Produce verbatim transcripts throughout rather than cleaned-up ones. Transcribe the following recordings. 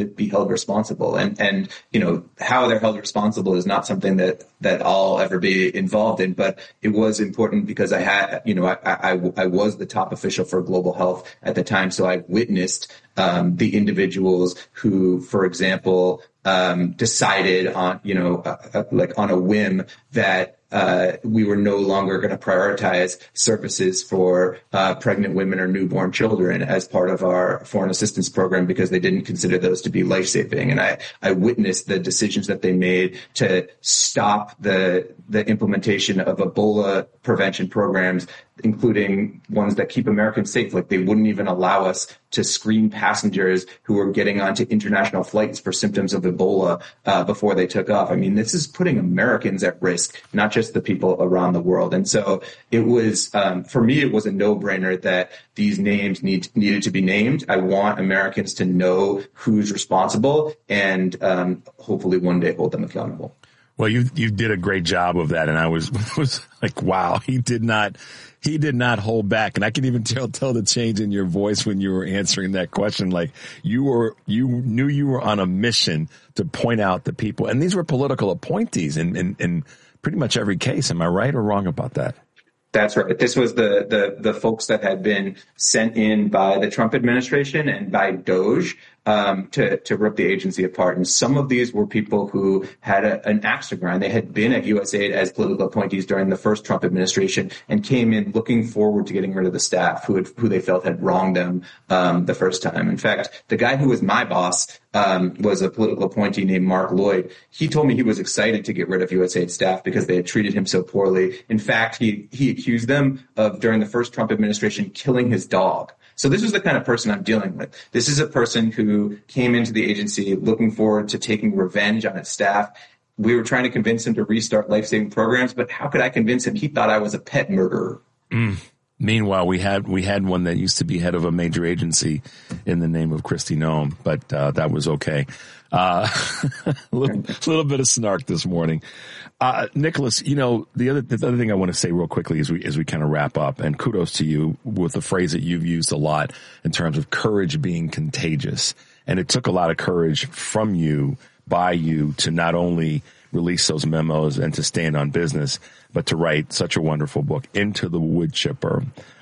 be held responsible. And, and, you know, how they're held responsible is not something that, that I'll ever be involved in, but it was important because I had, you know, I, I, I was the top official for global health at the time. So I witnessed um, the individuals who, for example, um, decided on, you know, uh, like on a whim that Uh, we were no longer going to prioritize services for uh, pregnant women or newborn children as part of our foreign assistance program because they didn't consider those to be life-saving. And I, I witnessed the decisions that they made to stop the the implementation of Ebola prevention programs, including ones that keep Americans safe. Like they wouldn't even allow us to screen passengers who were getting onto international flights for symptoms of Ebola uh, before they took off. I mean, this is putting Americans at risk, not just the people around the world. And so it was, um, for me, it was a no-brainer that these names need needed to be named. I want Americans to know who's responsible and um, hopefully one day hold them accountable. Well, you you did a great job of that, and I was was like, wow, he did not he did not hold back, and I can even tell tell the change in your voice when you were answering that question. Like you were you knew you were on a mission to point out the people, and these were political appointees in in, in pretty much every case. Am I right or wrong about that? That's right. This was the, the, the folks that had been sent in by the Trump administration and by DOJ um, to, to rip the agency apart. And some of these were people who had a, an axe to grind. They had been at U S A I D as political appointees during the first Trump administration and came in looking forward to getting rid of the staff who had, who they felt had wronged them um, the first time. In fact, the guy who was my boss um, was a political appointee named Mark Lloyd. He told me he was excited to get rid of U S A I D staff because they had treated him so poorly. In fact, he, he accused them of, during the first Trump administration, killing his dog. So this is the kind of person I'm dealing with. This is a person who came into the agency looking forward to taking revenge on its staff. We were trying to convince him to restart life-saving programs, but how could I convince him? He thought I was a pet murderer. Mm. Meanwhile, we had we had one that used to be head of a major agency in the name of Kristi Noem, but uh, that was okay. Uh, a little, little bit of snark this morning. Uh, Nicholas, you know, the other, the other thing I want to say real quickly as we, as we kind of wrap up, and kudos to you with the phrase that you've used a lot in terms of courage being contagious. And it took a lot of courage from you, by you, to not only release those memos and to stand on business, but to write such a wonderful book, Into the Wood Chipper.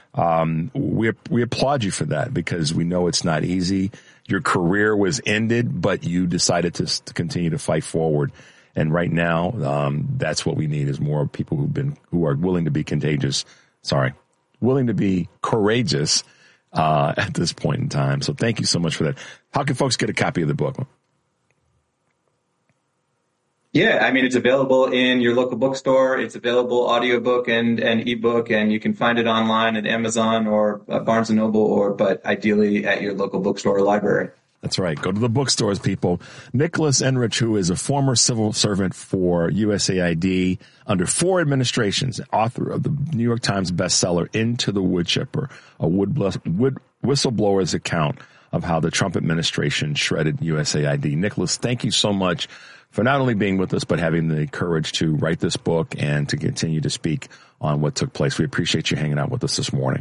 Um, we, we applaud you for that because we know it's not easy. Your career was ended, but you decided to, to continue to fight forward. And right now, um, that's what we need is more people who've been, who are willing to be contagious. Sorry, willing to be courageous, uh, at this point in time. So thank you so much for that. How can folks get a copy of the book? Yeah, I mean, it's available in your local bookstore. It's available audiobook and, and ebook, and you can find it online at Amazon or uh, Barnes and Noble, or but ideally at your local bookstore or library. That's right. Go to the bookstores, people. Nicholas Enrich, who is a former civil servant for U S A I D under four administrations, author of the New York Times bestseller, Into the Wood Chipper, a wood, wood whistleblower's account of how the Trump administration shredded U S A I D. Nicholas, thank you so much for not only being with us, but having the courage to write this book and to continue to speak on what took place. We appreciate you hanging out with us this morning.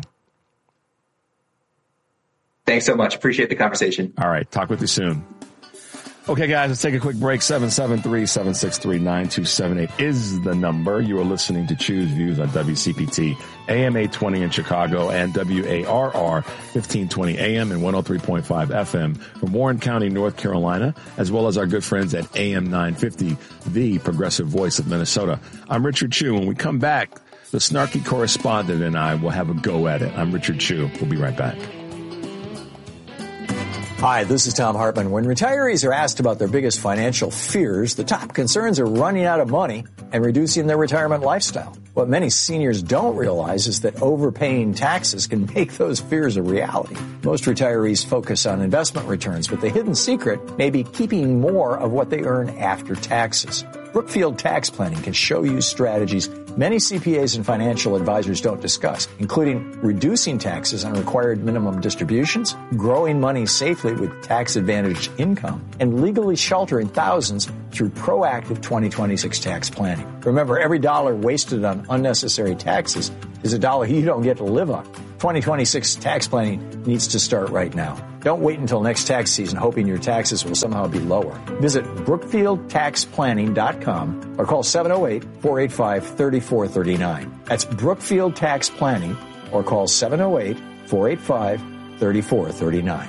Thanks so much. Appreciate the conversation. All right. Talk with you soon. Okay, guys, let's take a quick break. seven seven three, seven six three, nine two seven eight is the number. You are listening to Choose Views on W C P T, A M eight twenty in Chicago, and W A R R fifteen twenty A M and one oh three point five F M from Warren County, North Carolina, as well as our good friends at A M nine fifty, the progressive voice of Minnesota. I'm Richard Chu. When we come back, the snarky correspondent and I will have a go at it. I'm Richard Chu. We'll be right back. Hi, this is Tom Hartman. When retirees are asked about their biggest financial fears, the top concerns are running out of money and reducing their retirement lifestyle. What many seniors don't realize is that overpaying taxes can make those fears a reality. Most retirees focus on investment returns, but the hidden secret may be keeping more of what they earn after taxes. Brookfield Tax Planning can show you strategies many C P As and financial advisors don't discuss, including reducing taxes on required minimum distributions, growing money safely with tax-advantaged income, and legally sheltering thousands through proactive twenty twenty-six tax planning. Remember, every dollar wasted on unnecessary taxes is a dollar you don't get to live on. twenty twenty-six tax planning needs to start right now. Don't wait until next tax season hoping your taxes will somehow be lower. Visit brookfield tax planning dot com or call seven oh eight, four eight five, three four three nine. That's Brookfield Tax Planning or call seven oh eight, four eight five, three four three nine.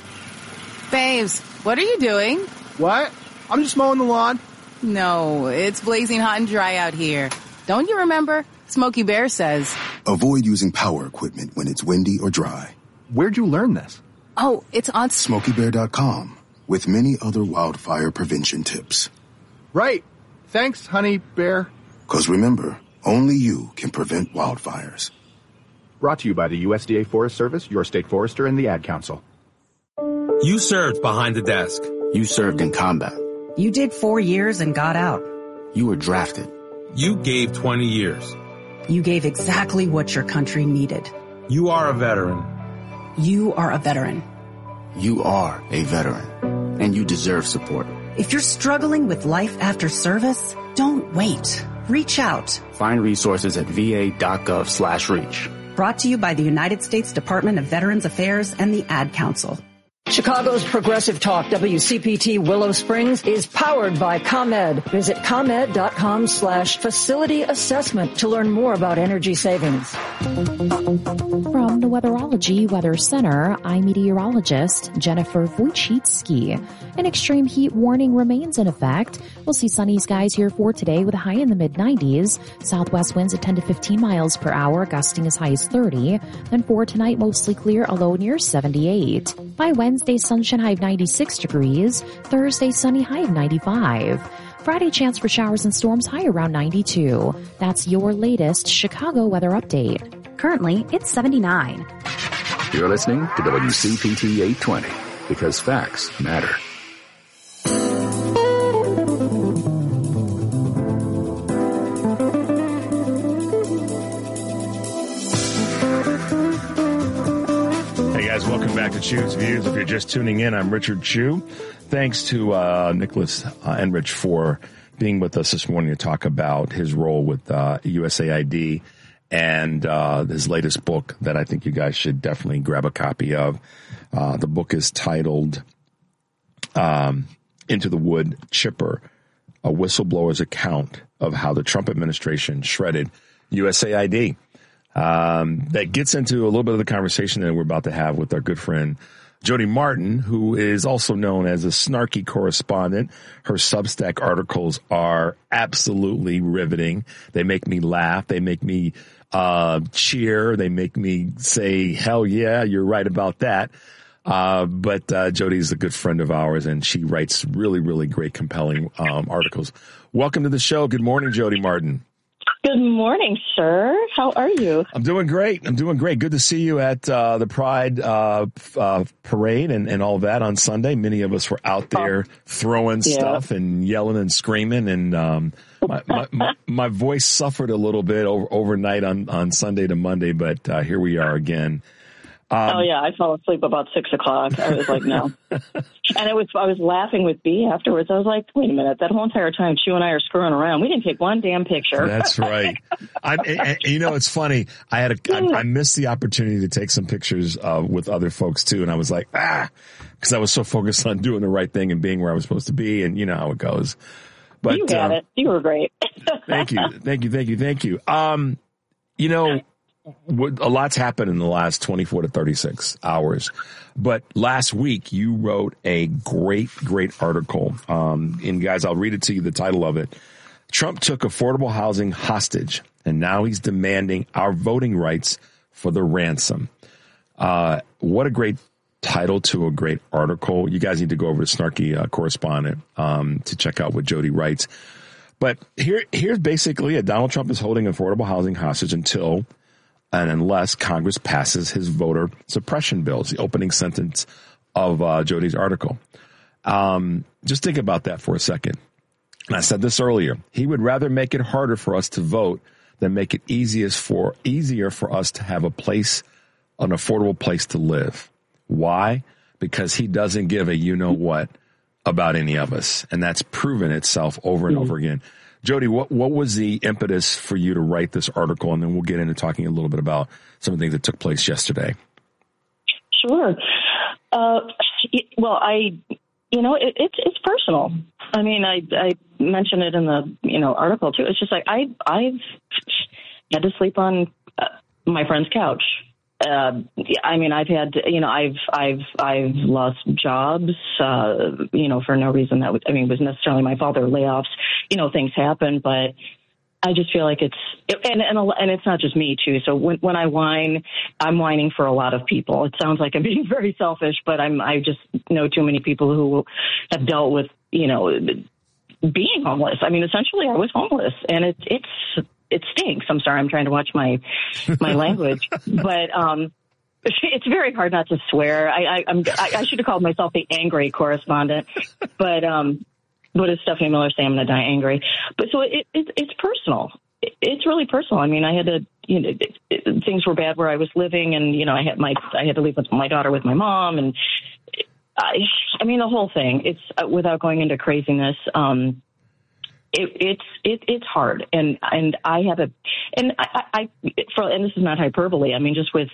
Babes, what are you doing? What? I'm just mowing the lawn. No, it's blazing hot and dry out here. Don't you remember? Smokey Bear says. Avoid using power equipment when it's windy or dry. Where'd you learn this? Oh, it's on smokey bear dot com with many other wildfire prevention tips. Right. Thanks, honey bear. Because remember, only you can prevent wildfires. Brought to you by the U S D A Forest Service, your state forester, and the Ad Council. You served behind the desk. You served in combat. You did four years and got out. You were drafted. You gave twenty years. You gave exactly what your country needed. You are a veteran. You are a veteran. You are a veteran, and you deserve support. If you're struggling with life after service, don't wait. Reach out. Find resources at va.gov slash reach. Brought to you by the United States Department of Veterans Affairs and the Ad Council. Chicago's Progressive Talk, W C P T Willow Springs, is powered by ComEd. Visit ComEd.com slash facility assessment to learn more about energy savings. From the Weatherology Weather Center, I'm meteorologist Jennifer Wojcicki. An extreme heat warning remains in effect. We'll see sunny skies here for today with a high in the mid nineties. Southwest winds at ten to fifteen miles per hour, gusting as high as thirty. Then for tonight, mostly clear, a low near seventy-eight. By Wednesday, sunshine, high of ninety-six degrees. Thursday, sunny, high of ninety-five. Friday, chance for showers and storms, high around ninety-two. That's your latest Chicago weather update. Currently, it's seventy-nine. You're listening to W C P T eight twenty, because facts matter. Welcome back to Chew's Views. If you're just tuning in, I'm Richard Chew. Thanks to uh, Nicholas uh, Enrich for being with us this morning to talk about his role with uh, U S A I D and uh, his latest book that I think you guys should definitely grab a copy of. Uh, the book is titled um, Into the Wood Chipper, a whistleblower's account of how the Trump administration shredded U S A I D. Um, that gets into a little bit of the conversation that we're about to have with our good friend Jody Martin, who is also known as a snarky correspondent. Her Substack articles are absolutely riveting. They make me laugh. They make me uh cheer. They make me say, hell yeah, you're right about that. Uh, but uh, Jody's a good friend of ours, and she writes really, really great, compelling um, articles. Welcome to the show. Good morning, Jody Martin. Good morning, sir. How are you? I'm doing great. I'm doing great. Good to see you at uh, the Pride uh, uh, parade and, and all that on Sunday. Many of us were out there oh. throwing yeah. stuff and yelling and screaming. And um, my, my, my, my voice suffered a little bit over, overnight on, on Sunday to Monday, but uh, here we are again. Um, oh, yeah. I fell asleep about six o'clock. I was like, no. And it was, I was laughing with B afterwards. I was like, wait a minute. That whole entire time, Chew and I are screwing around. We didn't take one damn picture. That's right. I, and, you know, it's funny. I had a, I, I missed the opportunity to take some pictures uh, with other folks, too. And I was like, ah, because I was so focused on doing the right thing and being where I was supposed to be. And you know how it goes. But you got um, it. You were great. Thank you. Thank you. Thank you. Thank you. Um, you know, a lot's happened in the last twenty-four to thirty-six hours, but last week you wrote a great, great article. Um, and guys, I'll read it to you. The title of it: Trump took affordable housing hostage, and now he's demanding our voting rights for the ransom. Uh, what a great title to a great article. You guys need to go over to Snarky uh, Correspondent um, to check out what Jody writes. But here, here's basically it. Donald Trump is holding affordable housing hostage until and unless Congress passes his voter suppression bills, the opening sentence of uh, Jody's article. Um, just think about that for a second. And I said this earlier. He would rather make it harder for us to vote than make it easiest for easier for us to have a place, an affordable place to live. Why? Because he doesn't give a you know what about any of us. And that's proven itself over and over again. Jody, what, what was the impetus for you to write this article? And then we'll get into talking a little bit about some of the things that took place yesterday. Sure. Uh, well, I, you know, it, it's it's personal. I mean, I I mentioned it in the you know article too. It's just like I I've had to sleep on uh, my friend's couch. Uh, I mean, I've had to, you know I've I've I've lost jobs. Uh, you know, for no reason that was, I mean was necessarily my fault or layoffs. You know, things happen, but I just feel like it's, and, and and it's not just me too. So when when I whine, I'm whining for a lot of people. It sounds like I'm being very selfish, but I'm I just know too many people who have dealt with, you know, being homeless. I mean, essentially, I was homeless, and it it's it stinks. I'm sorry, I'm trying to watch my my language, but um, it's very hard not to swear. I I, I'm, I I should have called myself the angry correspondent, but um. What does Stephanie Miller say? I'm going to die angry. But so it, it, it's personal. It, it's really personal. I mean, I had to, you know, it, it, things were bad where I was living, and you know, I had my, I had to leave with my daughter with my mom, and I, I mean, the whole thing. It's uh, without going into craziness. Um, it, it's it, it's hard, and and I have a, and I, I for, and this is not hyperbole. I mean, just with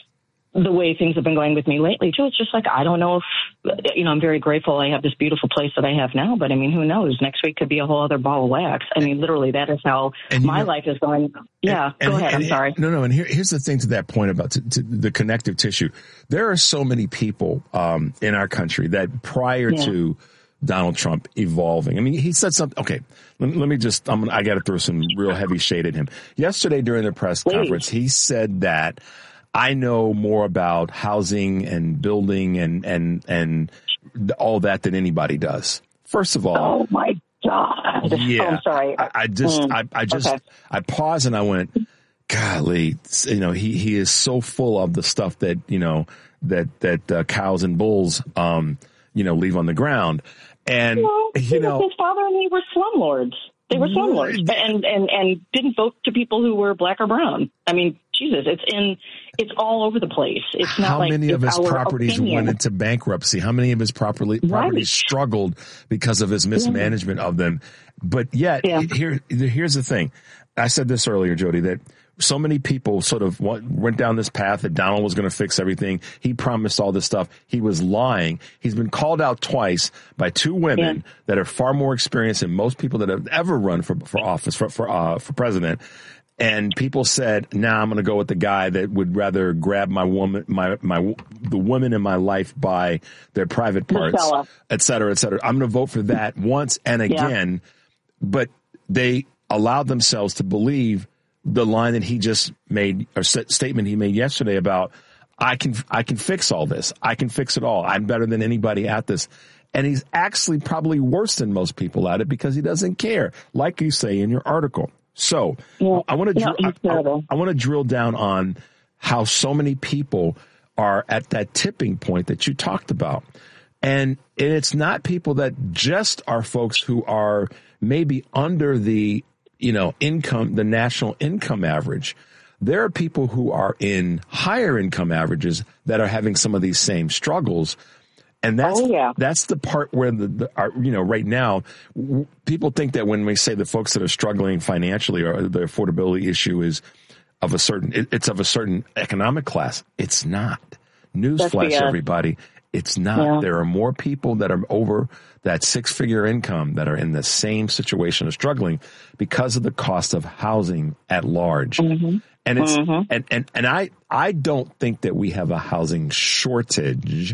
the way things have been going with me lately too, it's just like, I don't know if, you know, I'm very grateful I have this beautiful place that I have now, but I mean, who knows? Next week could be a whole other ball of wax. I mean, literally, that is how my know, life is going. Yeah, and, go and, ahead. And, I'm sorry. No, no. And here, here's the thing to that point about t- t- the connective tissue. There are so many people um, in our country that prior yeah. to Donald Trump evolving, I mean, he said something. Okay, let, let me just, I'm gonna, I got to throw some real heavy shade at him. Yesterday during the press Please. conference, he said that I know more about housing and building and, and, and all that than anybody does. First of all. Oh my God. Yeah. Oh, I'm sorry. I, I just, mm. I, I just, okay. I paused and I went, golly, you know, he, he is so full of the stuff that, you know, that, that uh, cows and bulls, um, you know, leave on the ground. And, well, you know, his father and he were slumlords. They were slumlords and, and, and didn't vote to people who were black or brown. I mean, Jesus, it's in, it's all over the place. It's not How like many of his properties opinion. went into bankruptcy? How many of his property, properties right. struggled because of his mismanagement yeah. of them? But yet, yeah. here, here's the thing. I said this earlier, Jody, that so many people sort of went down this path that Donald was going to fix everything. He promised all this stuff. He was lying. He's been called out twice by two women yeah. that are far more experienced than most people that have ever run for, for office, for, for, uh, for president. And people said, nah, I'm going to go with the guy that would rather grab my woman, my, my, the women in my life by their private parts, et cetera, et cetera. I'm going to vote for that once and again. Yeah. But they allowed themselves to believe the line that he just made, or statement he made yesterday about, I can, I can fix all this. I can fix it all. I'm better than anybody at this. And he's actually probably worse than most people at it because he doesn't care, like you say in your article. So yeah. I want to dr- I, I, I want to drill down on how so many people are at that tipping point that you talked about. And, and it's not people that just are folks who are maybe under the, you know, income, the national income average. There are people who are in higher income averages that are having some of these same struggles. And that's, oh, yeah. that's the part where the, the our, you know, right now, w- people think that when we say the folks that are struggling financially or the affordability issue is of a certain, it, it's of a certain economic class. It's not. Newsflash, yeah. everybody. It's not. Yeah. There are more people that are over that six figure income that are in the same situation of struggling because of the cost of housing at large. Mm-hmm. And it's, mm-hmm. and, and, and I, I don't think that we have a housing shortage.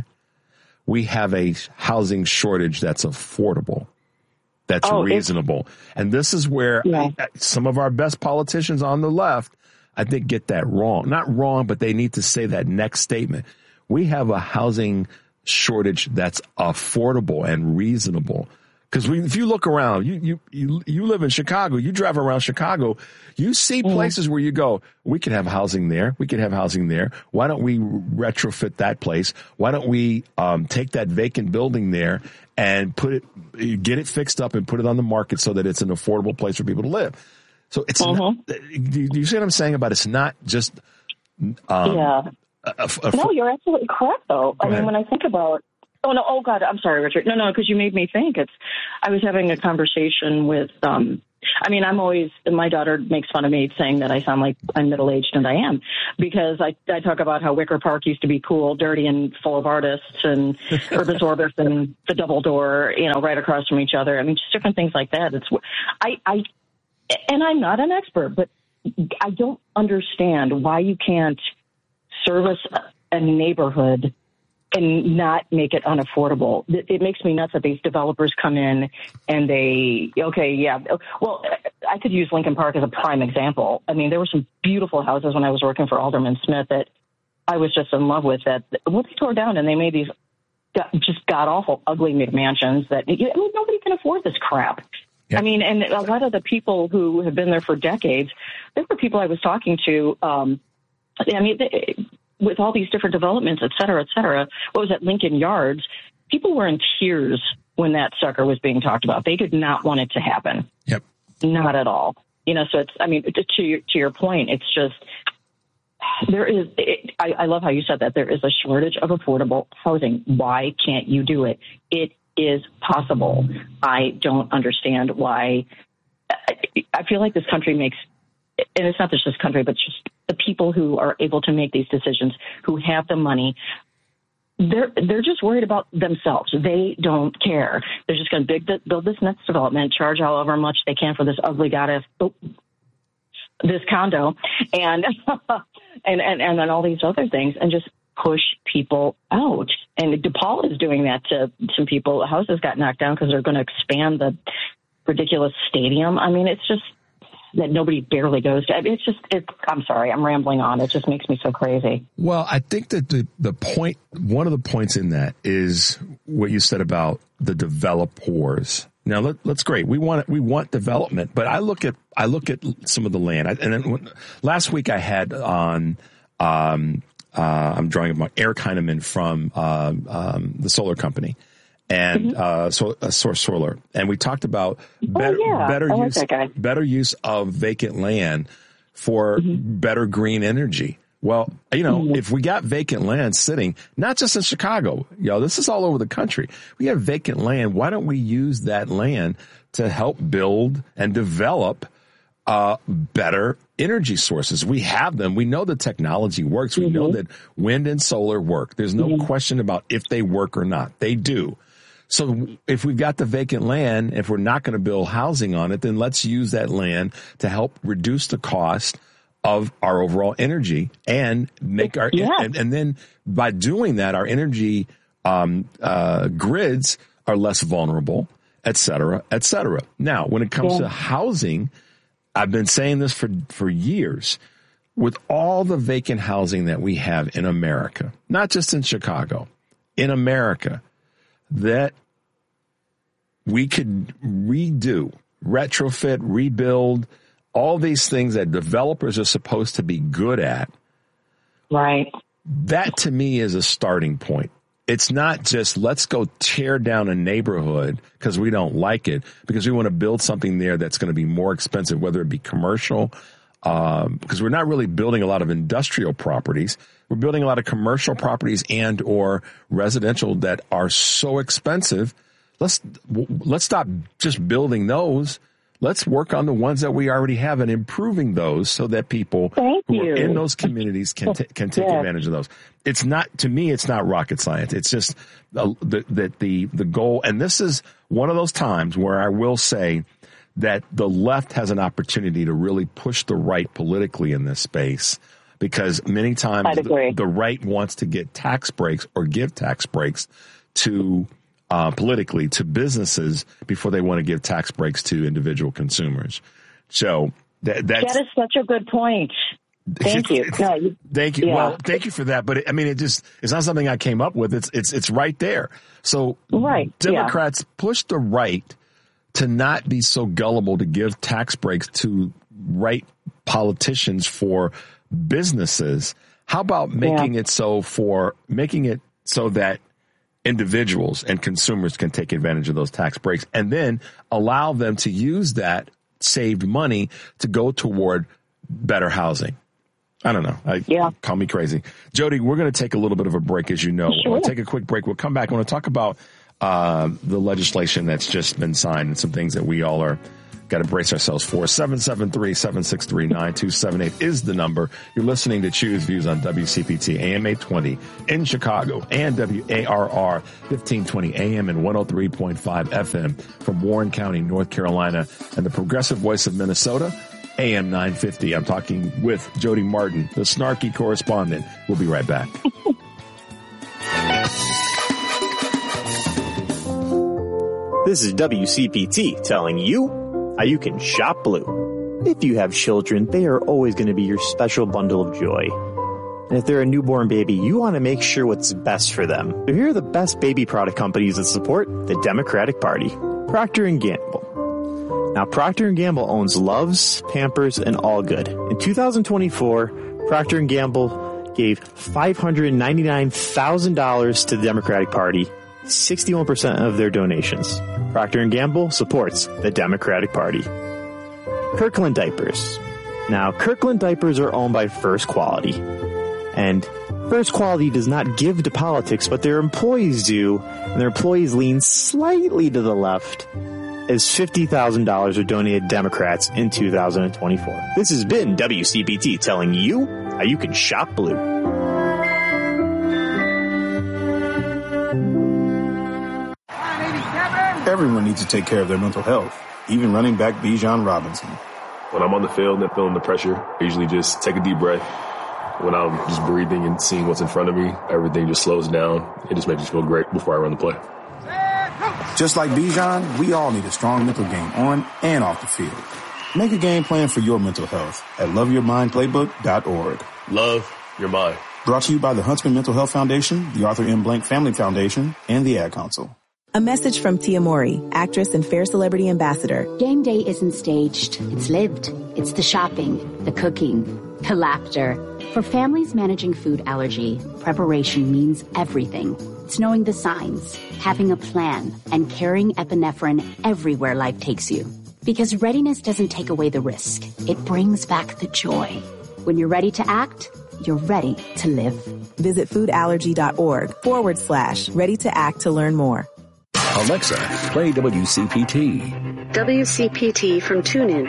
We have a housing shortage that's affordable, that's oh, reasonable. And this is where yeah. I, some of our best politicians on the left, I think, get that wrong. Not wrong, but they need to say that next statement. We have a housing shortage that's affordable and reasonable. Because if you look around, you, you, you, you live in Chicago, you drive around Chicago, you see places mm. where you go, we could have housing there. We could have housing there. Why don't we retrofit that place? Why don't we um, take that vacant building there and put it, get it fixed up and put it on the market so that it's an affordable place for people to live? So it's, uh-huh. not, do you see what I'm saying about it's not just, um, yeah. A, a, a, no, you're absolutely correct though. I mean, ahead. when I think about, Oh, no. Oh, God. I'm sorry, Richard. No, no, because you made me think. It's, I was having a conversation with um, I mean, I'm always, my daughter makes fun of me saying that I sound like I'm middle-aged, and I am, because I, I talk about how Wicker Park used to be cool, dirty, and full of artists, and Urbis Orbis and the Double Door, you know, right across from each other. I mean, just different things like that. It's, I, I, and I'm not an expert, but I don't understand why you can't service a neighborhood and not make it unaffordable. It makes me nuts that these developers come in and they, okay, yeah. Well, I could use Lincoln Park as a prime example. I mean, there were some beautiful houses when I was working for Alderman Smith that I was just in love with, that well, they tore down and they made these just god-awful, ugly McMansions that, I mean, nobody can afford this crap. Yep. I mean, and a lot of the people who have been there for decades, there were people I was talking to, um, I mean, they, with all these different developments, et cetera, et cetera, what was at Lincoln Yards, people were in tears when that sucker was being talked about. They did not want it to happen. Yep. Not at all. You know, so it's, I mean, to your, to your point, it's just, there is, it, I, I love how you said that, there is a shortage of affordable housing. Why can't you do it? It is possible. I don't understand why. I feel like this country makes, and it's not just this country, but just the people who are able to make these decisions, who have the money, they're they're just worried about themselves. They don't care. They're just going to build this next development, charge however much they can for this ugly goddess, oh, this condo, and and and and then all these other things, and just push people out. And DePaul is doing that to some people. Houses got knocked down because they're going to expand the ridiculous stadium. I mean, it's just that nobody barely goes to. I mean, it's just, it's, I'm sorry, I'm rambling on. It just makes me so crazy. Well, I think that the, the point, one of the points in that is what you said about the developers. Now, let, that's great. We want we want development, but I look at I look at some of the land. I, and then when, last week I had on, um, uh, I'm drawing about Eric Heineman from uh, um, the solar company. And mm-hmm. uh, so, uh, Source Solar, and we talked about better, oh, yeah. better like use, better use of vacant land for mm-hmm. better green energy. Well, you know, mm-hmm. if we got vacant land sitting, not just in Chicago, you know, this is all over the country. We have vacant land. Why don't we use that land to help build and develop uh, better energy sources? We have them. We know the technology works. We mm-hmm. know that wind and solar work. There's no mm-hmm. question about if they work or not. They do. So if we've got the vacant land, if we're not going to build housing on it, then let's use that land to help reduce the cost of our overall energy and make our, yeah. and, and then by doing that, our energy um, uh, grids are less vulnerable, et cetera, et cetera. Now, when it comes yeah. to housing, I've been saying this for, for years. With all the vacant housing that we have in America, not just in Chicago, in America, that we could redo, retrofit, rebuild, all these things that developers are supposed to be good at. Right. That to me is a starting point. It's not just let's go tear down a neighborhood because we don't like it, because we want to build something there that's going to be more expensive, whether it be commercial, um, because we're not really building a lot of industrial properties. We're building a lot of commercial properties and or residential that are so expensive. Let's let's stop just building those. Let's work on the ones that we already have and improving those so that people Thank who you. are in those communities can t- can take yeah. advantage of those. It's not, to me, it's not rocket science. It's just uh, the, the the the goal. And this is one of those times where I will say that the left has an opportunity to really push the right politically in this space, because many times the, the right wants to get tax breaks or give tax breaks to uh, politically to businesses before they want to give tax breaks to individual consumers. So that, that's, that is such a good point. Thank you. No, you thank you. Yeah. Well, thank you for that. But it, I mean, it just, it's not something I came up with. It's, it's, it's right there. So right. Democrats yeah. push the right to not be so gullible to give tax breaks to right politicians for businesses. How about making yeah. it so for making it so that individuals and consumers can take advantage of those tax breaks and then allow them to use that saved money to go toward better housing? I don't know. I, yeah. Call me crazy. Jody, we're going to take a little bit of a break, as you know. Sure. We'll take a quick break. We'll come back. I want to talk about uh, the legislation that's just been signed and some things that we all are Got to brace ourselves for. seven seven three, seven six three, nine two seven eight is the number. You're listening to Choose Views on W C P T, A M eight twenty in Chicago, and W A R R fifteen twenty A M and one oh three point five F M from Warren County, North Carolina, and the progressive voice of Minnesota, A M nine fifty. I'm talking with Jody Martin, the snarky correspondent. We'll be right back. This is W C P T telling you how you can shop Blue. If you have children, they are always going to be your special bundle of joy. And if they're a newborn baby, you want to make sure what's best for them. So here are the best baby product companies that support the Democratic Party. Procter and Gamble. Now, Procter and Gamble owns Luvs, Pampers, and All Good. In two thousand twenty-four, Procter and Gamble gave five hundred ninety-nine thousand dollars to the Democratic Party, sixty-one percent of their donations. Procter and Gamble supports the Democratic Party. Kirkland Diapers. Now, Kirkland Diapers are owned by First Quality. And First Quality does not give to politics, but their employees do, and their employees lean slightly to the left, as fifty thousand dollars are donated to Democrats in two thousand twenty-four. This has been W C P T telling you how you can shop Blue. Everyone needs to take care of their mental health, even running back Bijan Robinson. When I'm on the field and feeling the pressure, I usually just take a deep breath. When I'm just breathing and seeing what's in front of me, everything just slows down. It just makes me feel great before I run the play. Just like Bijan, we all need a strong mental game on and off the field. Make a game plan for your mental health at love your mind playbook dot org. Love your mind. Brought to you by the Huntsman Mental Health Foundation, the Arthur M. Blank Family Foundation, and the Ad Council. A message from Tia Mori, actress and Fair Celebrity Ambassador. Game day isn't staged. It's lived. It's the shopping, the cooking, the laughter. For families managing food allergy, preparation means everything. It's knowing the signs, having a plan, and carrying epinephrine everywhere life takes you. Because readiness doesn't take away the risk. It brings back the joy. When you're ready to act, you're ready to live. Visit foodallergy.org forward slash ready to act to learn more. Alexa, play W C P T. W C P T from TuneIn.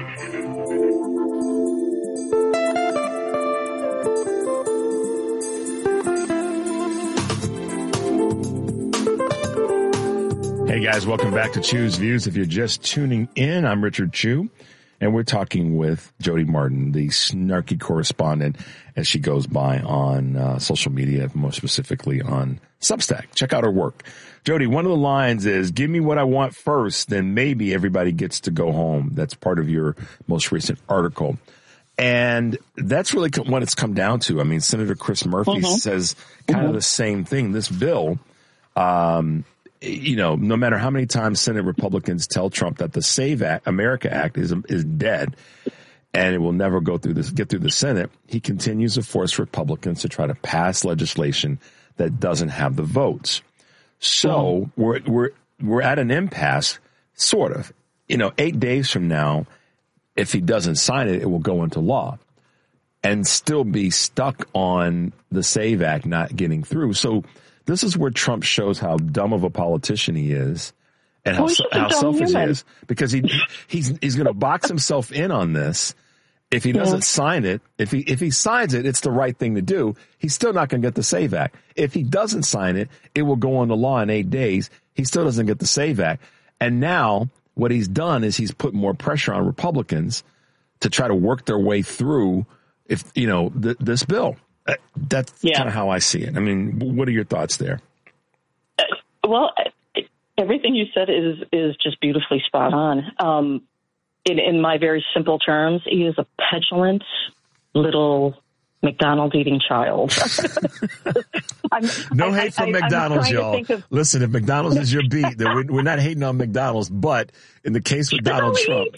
Hey guys, welcome back to Choose Views. If you're just tuning in, I'm Richard Chu, and we're talking with Jody Martin, the snarky correspondent, as she goes by on uh, social media, more specifically on Substack. Check out her work. Jody, one of the lines is, give me what I want first, then maybe everybody gets to go home. That's part of your most recent article. And that's really what it's come down to. I mean, Senator Chris Murphy mm-hmm. says kind mm-hmm. of the same thing. This bill, um, you know, no matter how many times Senate Republicans tell Trump that the Save Act, America Act is is dead and it will never go through this, get through the Senate, he continues to force Republicans to try to pass legislation that doesn't have the votes. So we're we're we're at an impasse, sort of. You know, eight days from now, if he doesn't sign it, it will go into law and still be stuck on the SAVE Act not getting through. So this is where Trump shows how dumb of a politician he is and how, oh, how selfish he is, because he he's he's going to box himself in on this. If he doesn't yeah. sign it, if he if he signs it, it's the right thing to do. He's still not going to get the SAVE Act. If he doesn't sign it, it will go into law in eight days. He still doesn't get the SAVE Act. And now what he's done is he's put more pressure on Republicans to try to work their way through, if you know, th- this bill. That's yeah. kind of how I see it. I mean, what are your thoughts there? Uh, well, everything you said is is just beautifully spot on. Um, In, in my very simple terms, he is a petulant little McDonald's eating child. I'm, no hate for I, McDonald's, I, y'all. Of, Listen, if McDonald's is your beat, then we're, we're not hating on McDonald's, but in the case with Donald Trump.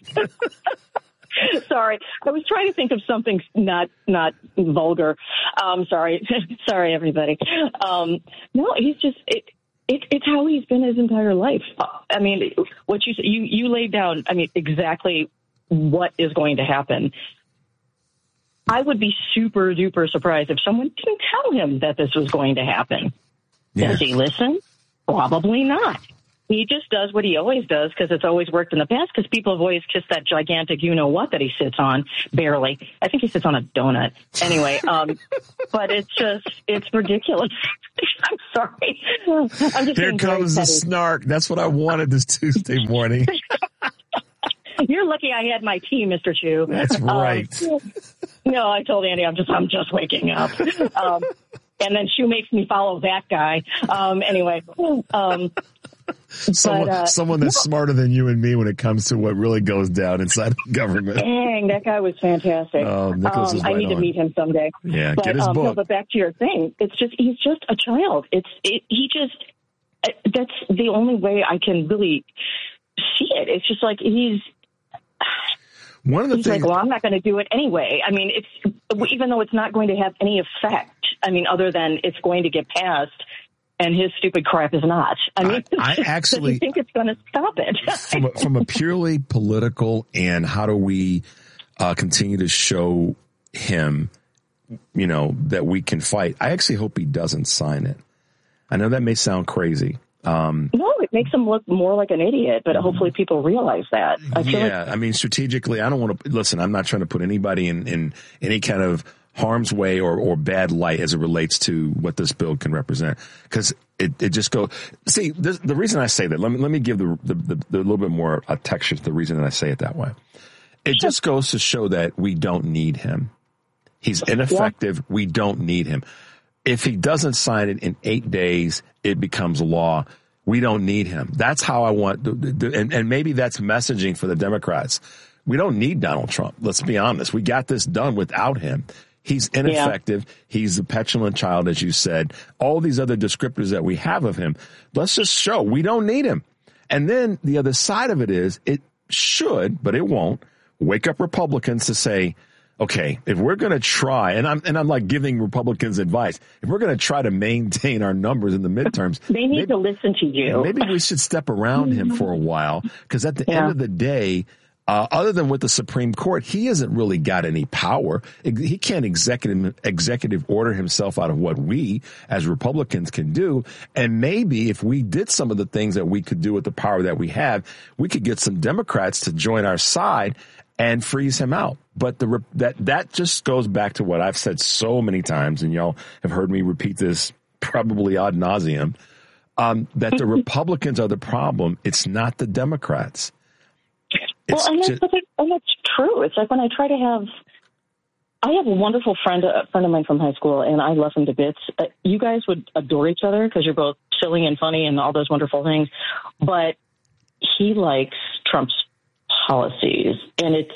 Sorry, I was trying to think of something not not vulgar. Um, sorry, sorry, everybody. Um, no, he's just. It, It, it's how he's been his entire life. I mean, what you you you laid down, I mean, exactly what is going to happen. I would be super duper surprised if someone didn't tell him that this was going to happen. Yeah. Does he listen? Probably not. He just does what he always does because it's always worked in the past because people have always kissed that gigantic you-know-what that he sits on, barely. I think he sits on a donut. Anyway, um, but it's just, it's ridiculous. I'm sorry. I'm just Here comes the snark. That's what I wanted this Tuesday morning. You're lucky I had my tea, Mister Chu. That's right. Um, no, I told Andy I'm just, I'm just waking up. Um, and then Chu makes me follow that guy. Um, anyway, um, Someone, but, uh, someone that's no. smarter than you and me when it comes to what really goes down inside of government. Dang, that guy was fantastic. Oh, Nicholas um, is right I need on. to meet him someday. Yeah, but, get his um, book. No, but back to your thing. It's just, he's just a child. It's, it, he just, uh, that's the only way I can really see it. It's just like he's, One of the he's things, like, well, I'm not going to do it anyway. I mean, it's, even though it's not going to have any effect, I mean, other than it's going to get passed. And his stupid crap is not. I mean, I, I actually you think it's going to stop it. from, a, from a purely political and how do we uh, continue to show him, you know, that we can fight. I actually hope he doesn't sign it. I know that may sound crazy. Um, no, it makes him look more like an idiot, but hopefully people realize that. I feel yeah, like- I mean, strategically, I don't want to listen. I'm not trying to put anybody in, in any kind of harm's way or, or bad light as it relates to what this bill can represent. Because it, it just goes, see, this, the reason I say that, let me, let me give the, the, the, the little bit more a texture to the reason that I say it that way. It just goes to show that we don't need him. He's ineffective. Yeah. We don't need him. If he doesn't sign it in eight days, it becomes law. We don't need him. That's how I want, to, to, and, and maybe that's messaging for the Democrats. We don't need Donald Trump. Let's be honest. We got this done without him. He's ineffective. Yeah. He's a petulant child, as you said. All these other descriptors that we have of him. Let's just show we don't need him. And then the other side of it is it should, but it won't, wake up Republicans to say, okay, if we're going to try, and I'm and I'm like giving Republicans advice, if we're going to try to maintain our numbers in the midterms, they need maybe, to listen to you. Maybe we should step around him for a while, because at the yeah. end of the day, uh, other than with the Supreme Court, he hasn't really got any power. He can't executive executive order himself out of what we as Republicans can do. And maybe if we did some of the things that we could do with the power that we have, we could get some Democrats to join our side and freeze him out. But the that that just goes back to what I've said so many times, and y'all have heard me repeat this probably ad nauseum, um, that the Republicans are the problem. It's not the Democrats. It's well, and that's, just, and that's true. It's like when I try to have, I have a wonderful friend, a friend of mine from high school, and I love him to bits. Uh, you guys would adore each other because you're both silly and funny and all those wonderful things. But he likes Trump's policies, and it's,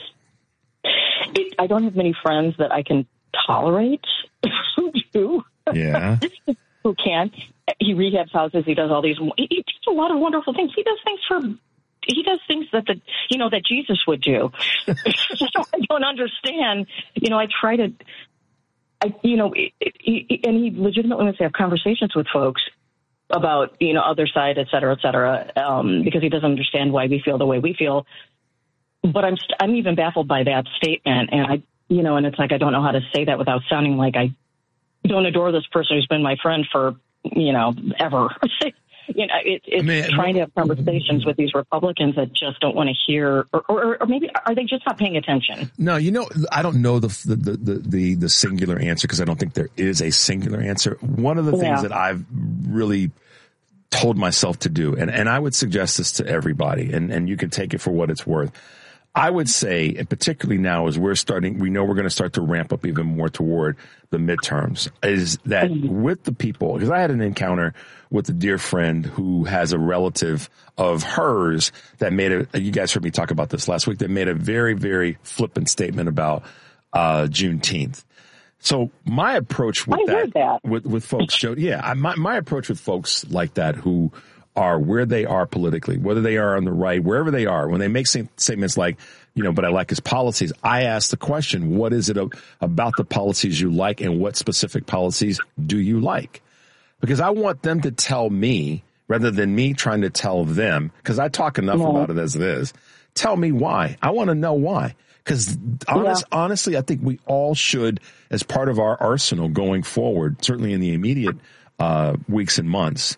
it, I don't have many friends that I can tolerate who do. Yeah. Who can. He rehabs houses. He does all these, he, he does a lot of wonderful things. He does things for, he does things that the, you know, that Jesus would do. So I don't understand. You know, I try to, I, you know, it, it, and he legitimately wants to have conversations with folks about, you know, other side, et cetera, et cetera, um, because he doesn't understand why we feel the way we feel. But I'm, st- I'm even baffled by that statement. And I, you know, and it's like, I don't know how to say that without sounding like I don't adore this person who's been my friend for, you know, ever. You know, it, it's I mean, trying to have conversations with these Republicans that just don't want to hear, or, or, or maybe are they just not paying attention? No, you know, I don't know the the the the, the singular answer, because I don't think there is a singular answer. One of the things yeah. that I've really told myself to do, and, and I would suggest this to everybody, and, and you can take it for what it's worth. I would say, and particularly now as we're starting, we know we're going to start to ramp up even more toward the midterms, is that mm-hmm. with the people, because I had an encounter with a dear friend who has a relative of hers that made a, you guys heard me talk about this last week, that made a very, very flippant statement about uh Juneteenth. So my approach with I that, that, with, with folks, Joe, yeah, I, my, my approach with folks like that who are where they are politically, whether they are on the right, wherever they are, when they make statements like, you know, but I like his policies, I ask the question, what is it about the policies you like, and what specific policies do you like? Because I want them to tell me, rather than me trying to tell them, because I talk enough yeah. about it as it is. Tell me why. I want to know why. Because honest, yeah. honestly, I think we all should, as part of our arsenal going forward, certainly in the immediate uh, weeks and months,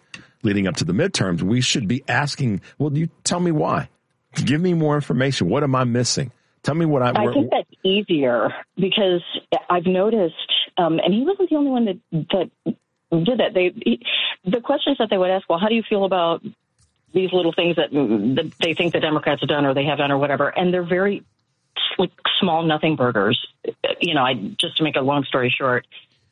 leading up to the midterms, we should be asking, well, you tell me why. Give me more information. What am I missing? Tell me what I... I think that's easier because I've noticed, um, and he wasn't the only one that, that did that. They, he, the questions that they would ask, well, how do you feel about these little things that, that they think the Democrats have done or they have done or whatever? And they're very like, small nothing burgers. You know, I just to make a long story short,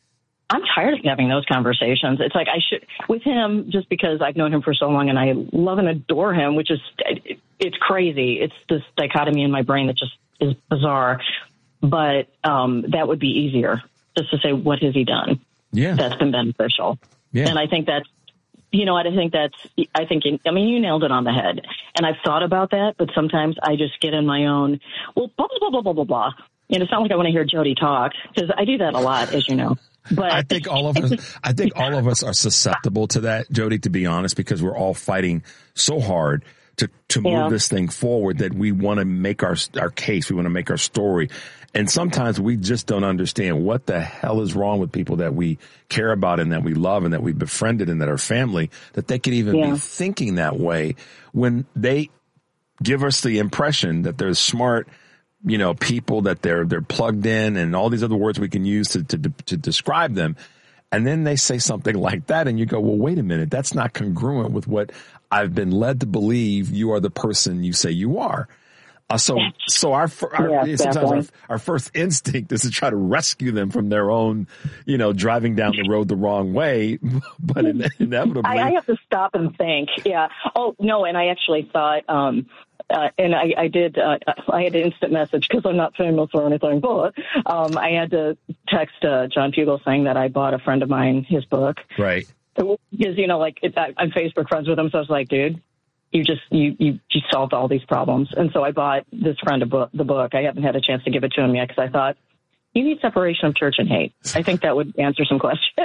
I'm tired of having those conversations. It's like I should, with him, just because I've known him for so long and I love and adore him, which is, it, it's crazy. It's this dichotomy in my brain that just is bizarre. But um, that would be easier just to say, what has he done? Yeah. That's been beneficial. Yeah. And I think that's, you know what, I think that's, I think, I mean, you nailed it on the head. And I've thought about that, but sometimes I just get in my own, well, blah, blah, blah, blah, blah, blah. And it's not like I want to hear Jody talk because I do that a lot, as you know. But I think all of us, I think all of us are susceptible to that, Jody, to be honest, because we're all fighting so hard to, to move Yeah. this thing forward that we want to make our, our case. We want to make our story. And sometimes we just don't understand what the hell is wrong with people that we care about and that we love and that we befriended and that are family, that they could even Yeah. be thinking that way when they give us the impression that they're smart, you know, people, that they're, they're plugged in and all these other words we can use to, to, to describe them. And then they say something like that and you go, well, wait a minute, that's not congruent with what I've been led to believe you are the person you say you are. Uh, so, so our, our Yeah, sometimes our, definitely. our first instinct is to try to rescue them from their own, you know, driving down the road the wrong way. But in, inevitably, I, I have to stop and think. Yeah. Oh, no. And I actually thought, um, uh, and I, I did, uh, I had an instant message because I'm not famous or anything, but um, I had to text uh, John Fugel saying that I bought a friend of mine his book. right. Because, you know, like it, I, I'm Facebook friends with him. So I was like, dude, you just, you, you just solved all these problems. And so I bought this friend a book, the book. I haven't had a chance to give it to him yet because I thought, you need separation of church and hate. I think that would answer some questions.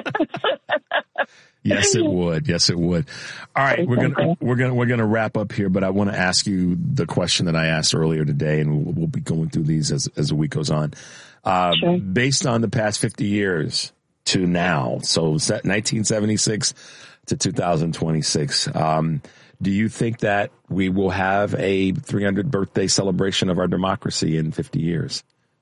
Yes, it would. Yes, it would. All right, we're gonna we're gonna we're gonna wrap up here, but I want to ask you the question that I asked earlier today, and we'll, we'll be going through these as as the week goes on. Uh, Sure. Based on the past fifty years to now, so nineteen seventy-six to two thousand twenty-six, um, do you think that we will have a three hundredth birthday celebration of our democracy in fifty years?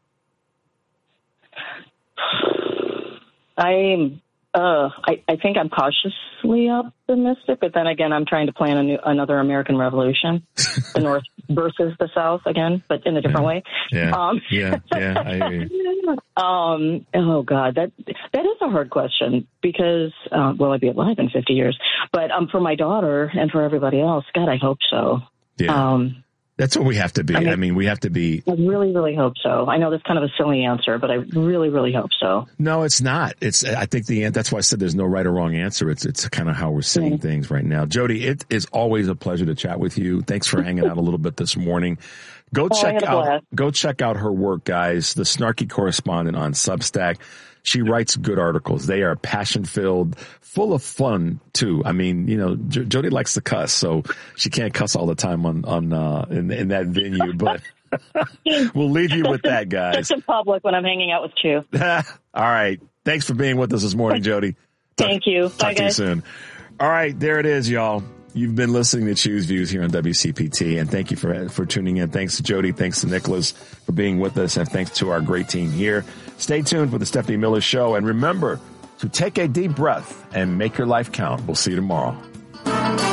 I'm, uh, I, I think I'm cautiously optimistic, but then again, I'm trying to plan a new, another American Revolution, the North versus the South again, but in a different way. Yeah, Um, yeah, yeah. I hear you. um, oh God, that, that is a hard question because, uh, will I be alive in fifty years? But, um, for my daughter and for everybody else, God, I hope so. Yeah. Um, That's what we have to be. I mean, I I mean, we have to be. I really, really hope so. I know that's kind of a silly answer, but I really, really hope so. No, it's not. It's, I think the, that's why I said there's no right or wrong answer. It's, it's kind of how we're seeing Mm-hmm. things right now. Jody, it is always a pleasure to chat with you. Thanks for hanging out a little bit this morning. Go Oh, I check had a out, blast. go check out her work, guys. The Snarky Correspondent on Substack. She writes good articles. They are passion filled, full of fun too. I mean, you know, J- Jody likes to cuss, so she can't cuss all the time on, on, uh, in, in that venue, but we'll leave you with that, guys. Just in public when I'm hanging out with Chew. All right. Thanks for being with us this morning, Jody. Talk, Thank you. Talk Bye, to you guys. soon. All right. There it is, y'all. You've been listening to Chew's Views here on W C P T, and thank you for for tuning in. Thanks to Jody. Thanks to Nicholas for being with us, and thanks to our great team here. Stay tuned for the Stephanie Miller Show, and remember to take a deep breath and make your life count. We'll see you tomorrow.